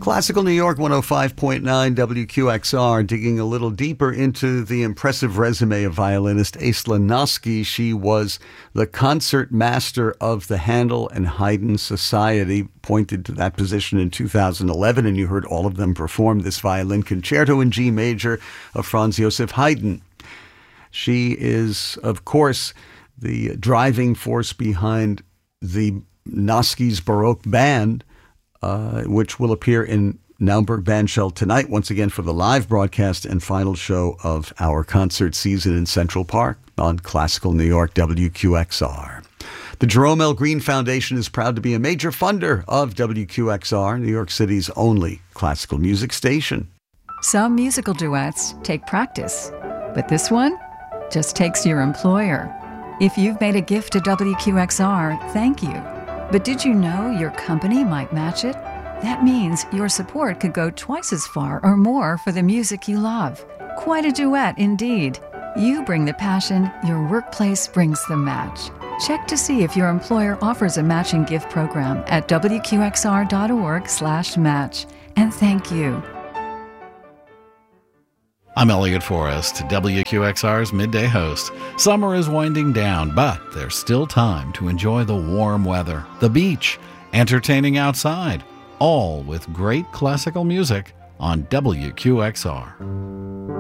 Classical New York 105.9 WQXR, digging a little deeper into the impressive resume of violinist Aisling Noske. She was the concert master of the Handel and Haydn Society, appointed to that position in 2011, and you heard all of them perform this violin concerto in G major of Franz Joseph Haydn. She is, of course, the driving force behind the Noske's Baroque Band, which will appear in Naumburg Bandshell tonight, once again for the live broadcast and final show of our concert season in Central Park on Classical New York WQXR. The Jerome L. Green Foundation is proud to be a major funder of WQXR, New York City's only classical music station. Some musical duets take practice, but this one just takes your employer. If you've made a gift to WQXR, thank you. But did you know your company might match it? That means your support could go twice as far or more for the music you love. Quite a duet indeed. You bring the passion, your workplace brings the match. Check to see if your employer offers a matching gift program at wqxr.org/match. And thank you. I'm Elliot Forrest, WQXR's midday host. Summer is winding down, but there's still time to enjoy the warm weather, the beach, entertaining outside, all with great classical music on WQXR.